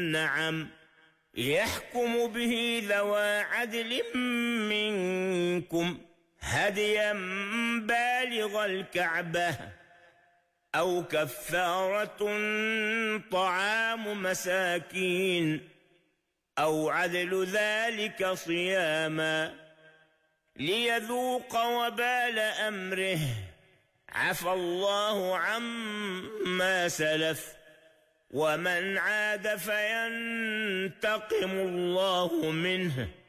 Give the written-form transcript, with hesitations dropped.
نعم يحكم به ذوى عدل منكم هديا بالغ الكعبة أو كفارة طعام مساكين أو عدل ذلك صياما ليذوق وبال أمره عفى الله عما سلف ومن عاد فينتقم الله منه